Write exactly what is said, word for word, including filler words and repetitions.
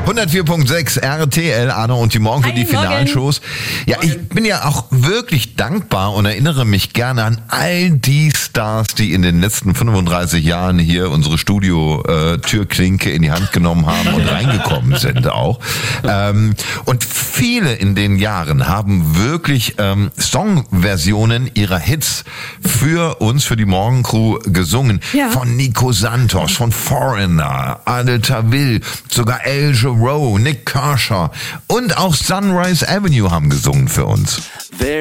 hundertvier Komma sechs R T L, Arno und die Morgen für Hi, die Finalshows. Ja, ich bin ja auch wirklich dankbar und erinnere mich gerne an all die Stars, die in den letzten fünfunddreißig Jahren hier unsere Studio-Türklinke in die Hand genommen haben und reingekommen sind auch. Ähm, und viele in den Jahren haben wirklich ähm, Songversionen ihrer Hits für uns, für die Morgencrew gesungen. Ja. Von Nico Santos, von Foreigner, Adel Tawil, sogar El Jarreau, Nick Kershaw und auch Sunrise Avenue haben gesungen für uns.